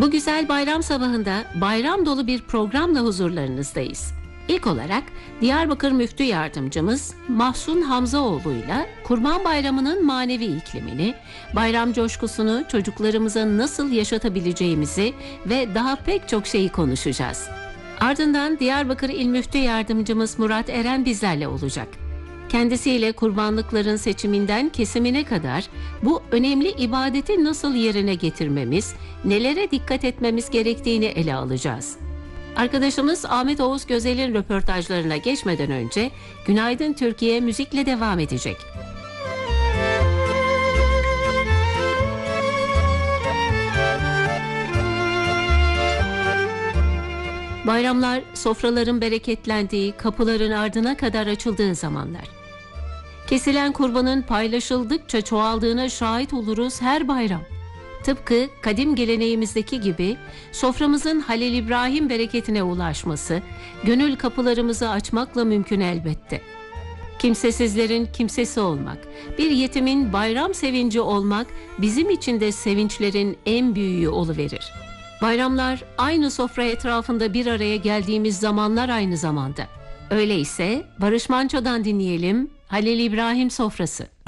Bu güzel bayram sabahında bayram dolu bir programla huzurlarınızdayız. İlk olarak Diyarbakır Müftü Yardımcımız Mahsun Hamzaoğlu'yla Kurban Bayramı'nın manevi iklimini, bayram coşkusunu çocuklarımıza nasıl yaşatabileceğimizi ve daha pek çok şeyi konuşacağız. Ardından Diyarbakır İl Müftü Yardımcımız Murat Eren bizlerle olacak. Kendisiyle kurbanlıkların seçiminden kesimine kadar bu önemli ibadeti nasıl yerine getirmemiz, nelere dikkat etmemiz gerektiğini ele alacağız. Arkadaşımız Ahmet Oğuz Gözel'in röportajlarına geçmeden önce Günaydın Türkiye müzikle devam edecek. Bayramlar sofraların bereketlendiği, kapıların ardına kadar açıldığı zamanlar. Kesilen kurbanın paylaşıldıkça çoğaldığına şahit oluruz her bayram. Tıpkı kadim geleneğimizdeki gibi soframızın Halil İbrahim bereketine ulaşması, gönül kapılarımızı açmakla mümkün elbette. Kimsesizlerin kimsesi olmak, bir yetimin bayram sevinci olmak bizim için de sevinçlerin en büyüğü oluverir. Bayramlar aynı sofra etrafında bir araya geldiğimiz zamanlar aynı zamanda. Öyleyse Barış Manço'dan dinleyelim Halil İbrahim Sofrası.